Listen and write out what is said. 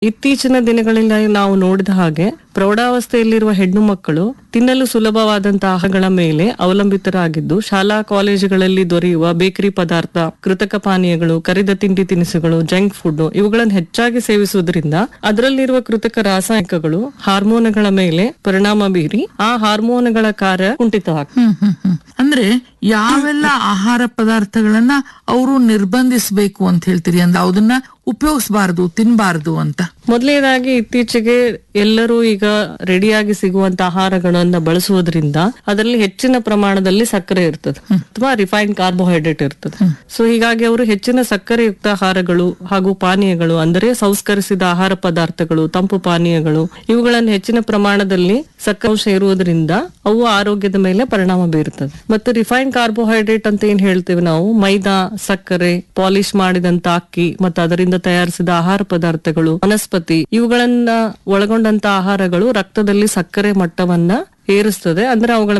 ಇತ್ತೀಚಿನ ದಿನಗಳಲ್ಲಿ ನಾವು ನೋಡಿದ ಹಾಗೆ ಪ್ರೌಢಾವಸ್ಥೆಯಲ್ಲಿರುವ ಹೆಣ್ಣು ಮಕ್ಕಳು ತಿನ್ನಲು ಸುಲಭವಾದಂತಹ ಆಹಾರಗಳ ಮೇಲೆ ಅವಲಂಬಿತರಾಗಿದ್ದು, ಶಾಲಾ ಕಾಲೇಜುಗಳಲ್ಲಿ ದೊರೆಯುವ ಬೇಕರಿ ಪದಾರ್ಥ, ಕೃತಕ ಪಾನೀಯಗಳು, ಕರಿದ ತಿಂಡಿ ತಿನಿಸುಗಳು, ಜಂಕ್ ಫುಡ್ ಇವುಗಳನ್ನು ಹೆಚ್ಚಾಗಿ ಸೇವಿಸುವುದರಿಂದ ಅದರಲ್ಲಿರುವ ಕೃತಕ ರಾಸಾಯನಿಕಗಳು ಹಾರ್ಮೋನುಗಳ ಮೇಲೆ ಪರಿಣಾಮ ಬೀರಿ ಆ ಹಾರ್ಮೋನುಗಳ ಕಾರ್ಯ ಕುಂಠಿತವಾಗ್ತದೆ. ಅಂದ್ರೆ ಯಾವೆಲ್ಲ ಆಹಾರ ಪದಾರ್ಥಗಳನ್ನ ಅವರು ನಿರ್ಬಂಧಿಸಬೇಕು ಅಂತ ಹೇಳ್ತೀರಿ? ಅಂದ್ರೆ ಅದನ್ನ ಉಪಯೋಗಿಸಬಾರದು, ತಿನ್ಬಾರದು ಅಂತ. ಮೊದಲನೇದಾಗಿ ಇತ್ತೀಚೆಗೆ ಎಲ್ಲರೂ ಈಗ ರೆಡಿಯಾಗಿ ಸಿಗುವಂತ ಆಹಾರಗಳನ್ನ ಬಳಸುವುದರಿಂದ ಅದರಲ್ಲಿ ಹೆಚ್ಚಿನ ಪ್ರಮಾಣದಲ್ಲಿ ಸಕ್ಕರೆ ಇರ್ತದೆ ಅಥವಾ ರಿಫೈನ್ಡ್ ಕಾರ್ಬೋಹೈಡ್ರೇಟ್ ಇರ್ತದೆ. ಸೊ ಹೀಗಾಗಿ ಅವರು ಹೆಚ್ಚಿನ ಸಕ್ಕರೆಯುಕ್ತ ಆಹಾರಗಳು ಹಾಗೂ ಪಾನೀಯಗಳು, ಅಂದರೆ ಸಂಸ್ಕರಿಸಿದ ಆಹಾರ ಪದಾರ್ಥಗಳು, ತಂಪು ಪಾನೀಯಗಳು ಇವುಗಳನ್ನು ಹೆಚ್ಚಿನ ಪ್ರಮಾಣದಲ್ಲಿ ಸಕ್ಕರೆ ಅಂಶ ಇರುವುದರಿಂದ ಅವು ಆರೋಗ್ಯದ ಮೇಲೆ ಪರಿಣಾಮ ಬೀರುತ್ತದೆ. ಮತ್ತು ರಿಫೈನ್ಡ್ ಕಾರ್ಬೋಹೈಡ್ರೇಟ್ ಅಂತ ಏನ್ ಹೇಳ್ತೇವೆ ನಾವು, ಮೈದಾ, ಸಕ್ಕರೆ, ಪಾಲಿಶ್ ಮಾಡಿದಂತ ಅಕ್ಕಿ ಮತ್ತು ಅದರಿಂದ ತಯಾರಿಸಿದ ಆಹಾರ ಪದಾರ್ಥಗಳು, ವನಸ್ಪತಿ ಇವುಗಳನ್ನ ಒಳಗೊಂಡಂತ ಆಹಾರಗಳು ರಕ್ತದಲ್ಲಿ ಸಕ್ಕರೆ ಮಟ್ಟವನ್ನ ಏರಿಸ್ತದೆ. ಅಂದ್ರೆ ಅವುಗಳ